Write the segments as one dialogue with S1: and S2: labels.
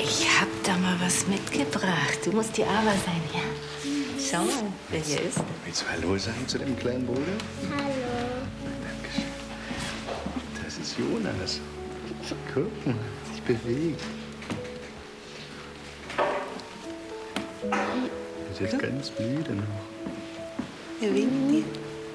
S1: Ich hab da mal was mitgebracht. Du musst die Ava sein, ja? Schau mal, wer hier ist.
S2: Willst du Hallo sagen zu deinem kleinen Bruder?
S3: Hallo.
S2: Dankeschön. Das ist Jonas. Guck mal, sich bewegt. Er ist jetzt ganz müde noch.
S1: Er winkt dir.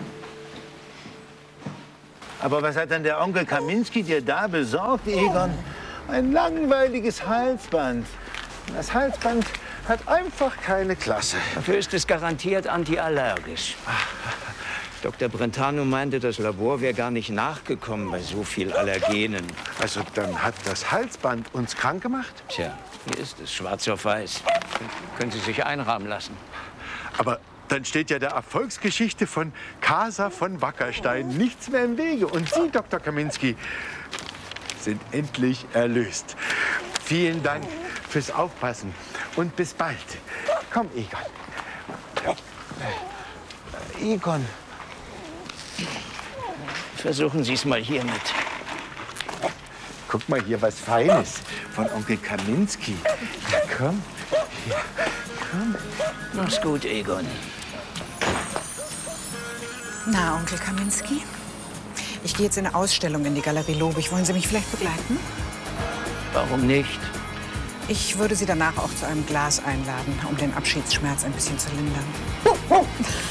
S4: Aber was hat denn der Onkel Kaminski dir da besorgt, Egon? Ein langweiliges Halsband. Das Halsband hat einfach keine Klasse.
S5: Dafür ist es garantiert antiallergisch. Dr. Brentano meinte, das Labor wäre gar nicht nachgekommen bei so viel Allergenen.
S2: Also dann hat das Halsband uns krank gemacht?
S5: Tja, hier ist es, schwarz auf weiß. Können Sie sich einrahmen lassen.
S2: Aber dann steht ja der Erfolgsgeschichte von Casa von Wackerstein nichts mehr im Wege. Und Sie, Dr. Kaminski, sind endlich erlöst. Vielen Dank fürs Aufpassen und bis bald. Komm, Egon.
S4: Egon,
S5: Versuchen Sie es mal hiermit.
S2: Guck mal hier, was Feines von Onkel Kaminski. Ja, komm. Hier, komm.
S5: Mach's gut, Egon.
S6: Na, Onkel Kaminski? Ich gehe jetzt in eine Ausstellung in die Galerie Lobig. Wollen Sie mich vielleicht begleiten?
S5: Warum nicht?
S6: Ich würde Sie danach auch zu einem Glas einladen, um den Abschiedsschmerz ein bisschen zu lindern.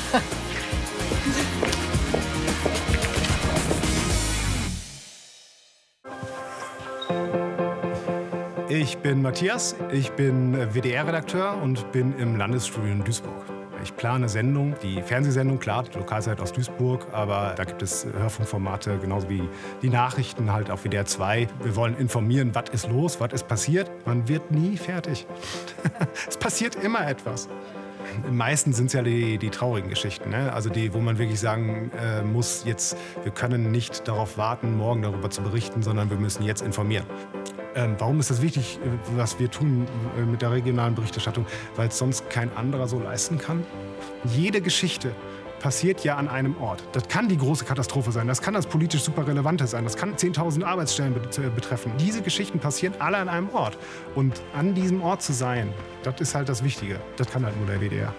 S7: Ich bin Matthias, ich bin WDR-Redakteur und bin im Landesstudio in Duisburg. Ich plane Sendungen, die Fernsehsendung, klar, die Lokalzeit aus Duisburg, aber da gibt es Hörfunkformate, genauso wie die Nachrichten halt auf WDR 2. Wir wollen informieren, was ist los, was ist passiert. Man wird nie fertig. Es passiert immer etwas. Meistens sind es ja die traurigen Geschichten, ne? Also die, wo man wirklich sagen muss, jetzt, wir können nicht darauf warten, morgen darüber zu berichten, sondern wir müssen jetzt informieren. Warum ist das wichtig, was wir tun mit der regionalen Berichterstattung? Weil es sonst kein anderer so leisten kann. Jede Geschichte passiert ja an einem Ort. Das kann die große Katastrophe sein, das kann das politisch super Relevante sein, das kann 10.000 Arbeitsstellen betreffen. Diese Geschichten passieren alle an einem Ort. Und an diesem Ort zu sein, das ist halt das Wichtige. Das kann halt nur der WDR.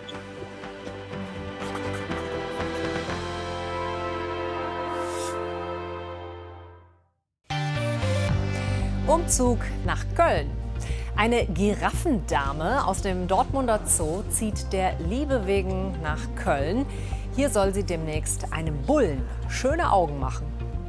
S8: Umzug nach Köln. Eine Giraffendame aus dem Dortmunder Zoo zieht der Liebe wegen nach Köln. Hier soll sie demnächst einem Bullen schöne Augen machen.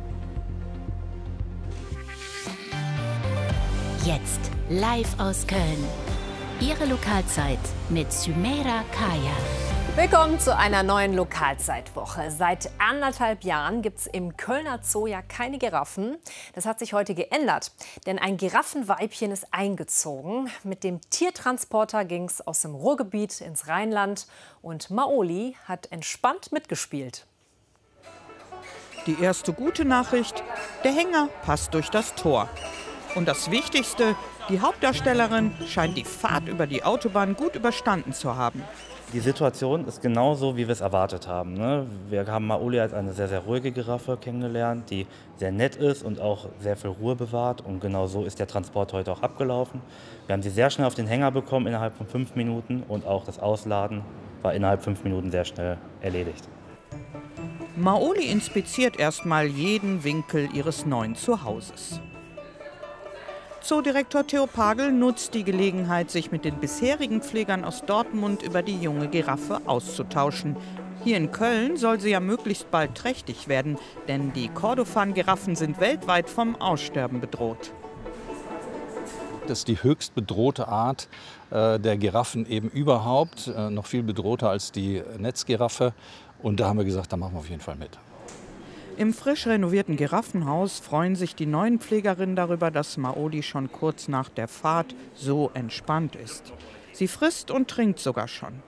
S9: Jetzt live aus Köln. Ihre Lokalzeit mit Sümeira Kaya.
S8: Willkommen zu einer neuen Lokalzeitwoche. Seit 1,5 Jahren gibt es im Kölner Zoo ja keine Giraffen. Das hat sich heute geändert, denn ein Giraffenweibchen ist eingezogen. Mit dem Tiertransporter ging es aus dem Ruhrgebiet ins Rheinland und Maoli hat entspannt mitgespielt.
S10: Die erste gute Nachricht, der Hänger passt durch das Tor. Und das Wichtigste, die Hauptdarstellerin scheint die Fahrt über die Autobahn gut überstanden zu haben.
S11: Die Situation ist genauso, wie wir es erwartet haben. Ne? Wir haben Maoli als eine sehr, sehr ruhige Giraffe kennengelernt, die sehr nett ist und auch sehr viel Ruhe bewahrt. Und genau so ist der Transport heute auch abgelaufen. Wir haben sie sehr schnell auf den Hänger bekommen, innerhalb von 5 Minuten. Und auch das Ausladen war innerhalb 5 Minuten sehr schnell erledigt.
S10: Maoli inspiziert erstmal jeden Winkel ihres neuen Zuhauses. Zoodirektor Theo Pagel nutzt die Gelegenheit, sich mit den bisherigen Pflegern aus Dortmund über die junge Giraffe auszutauschen. Hier in Köln soll sie ja möglichst bald trächtig werden, denn die Kordofan-Giraffen sind weltweit vom Aussterben bedroht.
S12: Das ist die höchst bedrohte Art der Giraffen eben überhaupt, noch viel bedrohter als die Netzgiraffe. Und da haben wir gesagt, da machen wir auf jeden Fall mit.
S10: Im frisch renovierten Giraffenhaus freuen sich die neuen Pflegerinnen darüber, dass Maoli schon kurz nach der Fahrt so entspannt ist. Sie frisst und trinkt sogar schon.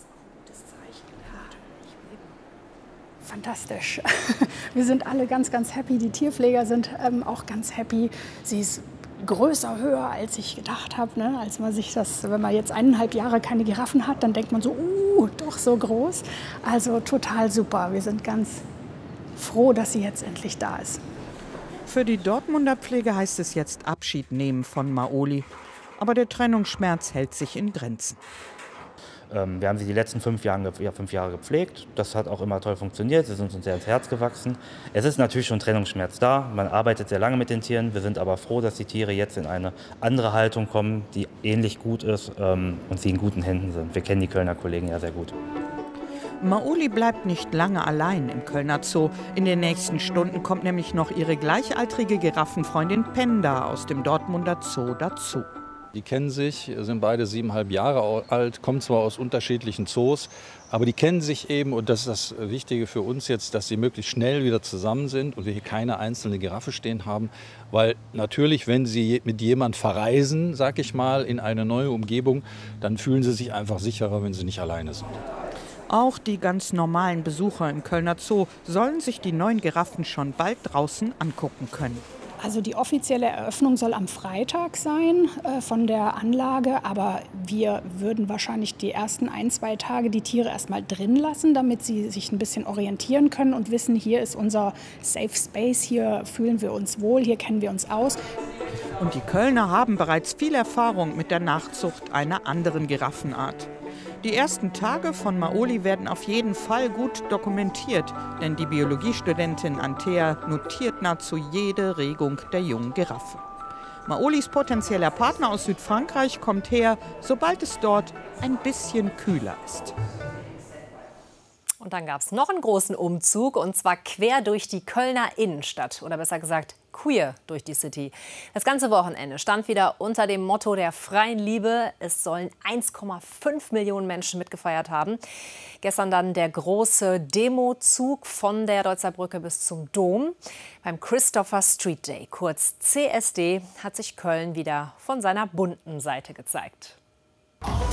S13: Fantastisch. Wir sind alle ganz, ganz happy. Die Tierpfleger sind auch ganz happy. Sie ist größer, höher, als ich gedacht habe. Ne? Als man sich das, wenn man jetzt 1,5 Jahre keine Giraffen hat, dann denkt man so, doch so groß. Also total super. Wir sind ganz froh, dass sie jetzt endlich da ist.
S10: Für die Dortmunder Pflege heißt es jetzt Abschied nehmen von Maoli. Aber der Trennungsschmerz hält sich in Grenzen.
S11: Wir haben sie die letzten 5 Jahre gepflegt. Das hat auch immer toll funktioniert. Sie sind uns sehr ins Herz gewachsen. Es ist natürlich schon Trennungsschmerz da. Man arbeitet sehr lange mit den Tieren. Wir sind aber froh, dass die Tiere jetzt in eine andere Haltung kommen, die ähnlich gut ist und sie in guten Händen sind. Wir kennen die Kölner Kollegen ja sehr gut.
S10: Maoli bleibt nicht lange allein im Kölner Zoo. In den nächsten Stunden kommt nämlich noch ihre gleichaltrige Giraffenfreundin Penda aus dem Dortmunder Zoo dazu.
S12: Die kennen sich, sind beide 7,5 Jahre alt, kommen zwar aus unterschiedlichen Zoos, aber die kennen sich eben, und das ist das Wichtige für uns jetzt, dass sie möglichst schnell wieder zusammen sind und wir hier keine einzelne Giraffe stehen haben. Weil natürlich, wenn sie mit jemand verreisen, sag ich mal, in eine neue Umgebung, dann fühlen sie sich einfach sicherer, wenn sie nicht alleine sind.
S10: Auch die ganz normalen Besucher im Kölner Zoo sollen sich die neuen Giraffen schon bald draußen angucken können.
S13: Also die offizielle Eröffnung soll am Freitag sein von der Anlage, aber wir würden wahrscheinlich die ersten 1-2 Tage die Tiere erstmal drin lassen, damit sie sich ein bisschen orientieren können und wissen, hier ist unser Safe Space, hier fühlen wir uns wohl, hier kennen wir uns aus.
S10: Und die Kölner haben bereits viel Erfahrung mit der Nachzucht einer anderen Giraffenart. Die ersten Tage von Maoli werden auf jeden Fall gut dokumentiert, denn die Biologiestudentin Antea notiert nahezu jede Regung der jungen Giraffe. Maolis potenzieller Partner aus Südfrankreich kommt her, sobald es dort ein bisschen kühler ist.
S8: Und dann gab es noch einen großen Umzug, und zwar quer durch die Kölner Innenstadt, oder besser gesagt queer durch die City. Das ganze Wochenende stand wieder unter dem Motto der freien Liebe. Es sollen 1,5 Millionen Menschen mitgefeiert haben. Gestern dann der große Demozug von der Deutzer Brücke bis zum Dom. Beim Christopher Street Day, kurz CSD, hat sich Köln wieder von seiner bunten Seite gezeigt.